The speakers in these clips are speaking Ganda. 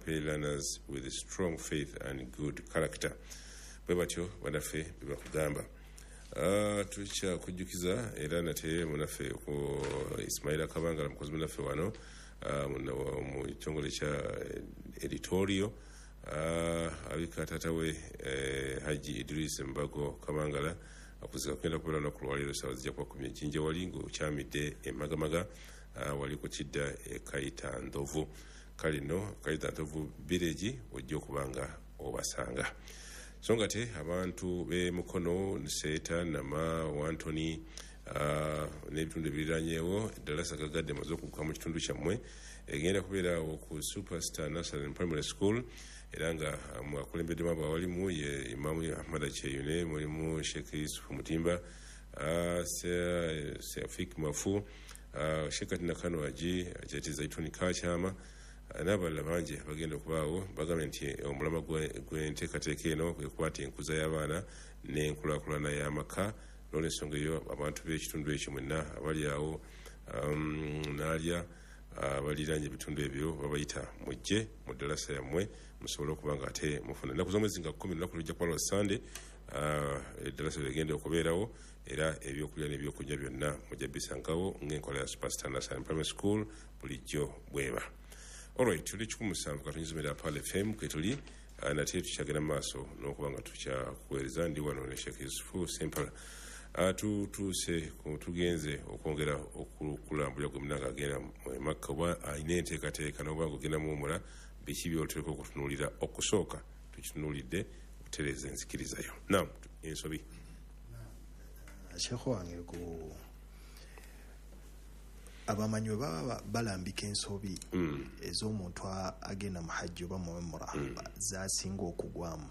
pay learners with strong faith and good character. Bwe batyo banaffe bwe bakugamba. Tucha kujjukiza era nate munaffe ku Ismaila Kabangala mukozi munaffe wano mu kitongole kya editorial abika tatawe Haji Idris Mbago Kabangala akuzika kwenda kubeera no kulwaliro sawa zijja kwa kumye jinja walingo kyamidde emagamaga wali ku kidda Kaita Ndovu kalino Kaita Ndovu village wajja kubanga obasanga. Songa te abantu be mukono Nseta Nama Wantoni n'ebitundu ebiranyeewo Dalasa gagadde maze okukuka mu kitundu kyammwe egenda kubeera ku Superstar Nursery and Primary School era nga mwakulembeddemu abawalimu ye Imamu Ahmad Cheyune mulimu Sheikh Yusuf Mutimba Sefik Mafu Sheikh Nakano Aji Ajati Zaituni Kachama n'abalala bangi bagenda okubaawo bagambye nti omulama gw'enteekateeka eno kwe kukwata enkuza y'abaana n'enkulaakulana y'amaka n'olw'ensonga eyo abantu b'ekitundu ekyo mwenna abali awo n'alya baliraanye ebitundu ebyo babayita mujje mu ddalasa yammwe musobole okuba nga ate mufuna ennaku z'omwezi nga 10 lunaku lujja kuba lwa Sande eddalasa ligenda okubeerawo era ebyokulya n'ebyokunywa byonna mujja bisangawo ng'enkola ya Superstar Nursery and Primary School bulijjo bweba. Alright, tuli 17 katunzimira Pale FM kwetuli nate tukyagenda maaso n'okuba nga tukyakuweereza ndi wano ne Sheikh Yusufu Simple tutuuse tugenze okwongera okulambula gwe munanga agenda mu Makka oba ayina enteekateeka n'oba ng'ogenda mu Umra biki by'oteeka okutunuulira okusooka tukitunuulidde okutereeza enzikirizayo. Naam, ensobi Sheikh wange ku abamanywe baba balambika ensobi ez'omuntu agenda mu hajji oba mu Umra zasinga okugwamu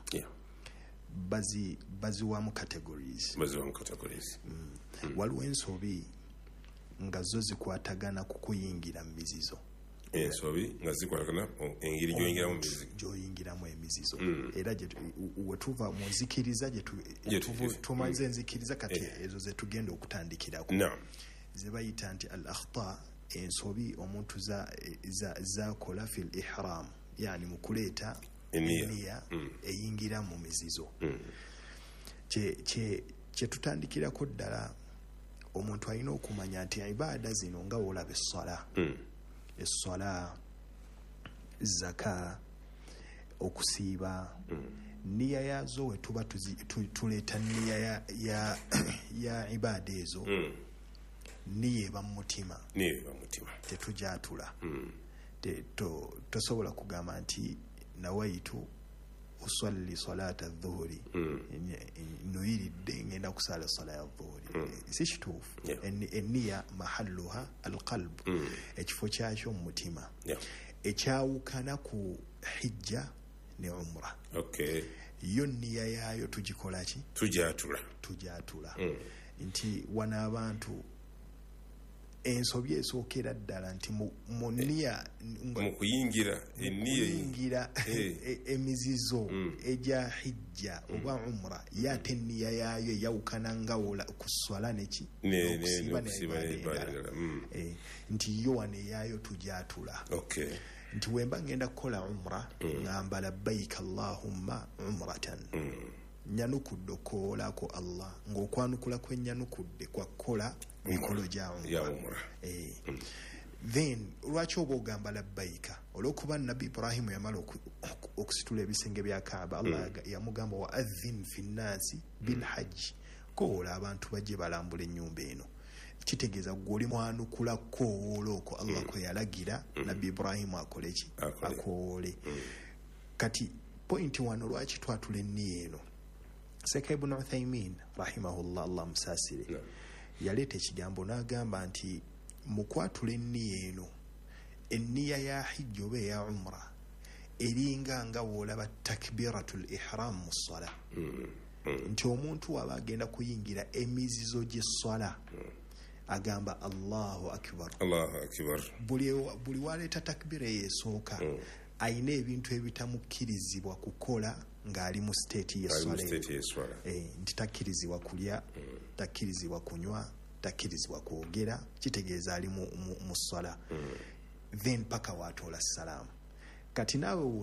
baziwamu categories waliwo ensobi nga zo zikwatagana kukuyingira mu mizizo ensobi nga zikwatagana engeri gy'oyingiramu emizizo era wetuva mu nzikiriza tumaze enzikiriza kati ezo zetugenda okutandikirako ze bayita nti al akhta ensobi omuntu zakola fil ihram yani mu kuleeta eniya eyingira mu mizizo kye tutandikirako ddala omuntu alina okumanya nti ibaada zino nga wolaba essala zaka okusiiba niya yazo we tuba tuleeta niya ya ibaada ezo niye eba mu mutima tetujatula tosobola kugamba nti nawaitu usalli salata dhuhuri nuyiridde ngenda kusala sala ya dhuhuri si kituufu enniya mahalluha alqalb ekifo kyakyo mu mutima ekyawukana ku hijja ne umra yo nniya yaayo tugikola ki tujatula nti wana abantu ensobi esookera ddala nti mu nniya mu kuyingira emizizo egya hijja oba umra yate enniya yaayo yawukana nga kuswala neki n'okusiiba nti yo wane yaayo tujatula nti wemba ngenda kukola umra ngamba labbaika allahumma umratan nyanukudde okukoolako Allah ng'okwanukula kwe nyanukudde kwa kukola mikolo gya umra then lwaki oba ogamba labbaika olw'okuba Nabi Ibrahim yamala okusitula ebisenge bya Kaaba Allah yamugamba wa adhin fi nnaasi bilhajji koola abantu bajje balambula ennyumba eno kitegeeza gwoli mwanukula koola okwo Allah kwe yalagira Nabi Ibrahim akoleki akoole kati pointi wano lwaki twatula enniya eno Sheikh Ibn Uthaymin rahimahullah Allah musasire yaleta ekigambo n'agamba nti mu kwatula enniya eno enniya ya hijja oba eya umra eringa nga woolaba takbiratul ihram mu ssala nti omuntu aba agenda kuyingira emizizo gy'essala agamba Allahu akbar buli waleeta takbira eyesooka ayina ebintu ebitamukkirizibwa kukola ng'ali mu state y'esswala nti takkirizibwa kulya takkirizibwa kunywa takkirizibwa kwogera kitegeeza ali mu sswala then paka waatoola salaamu kati naawe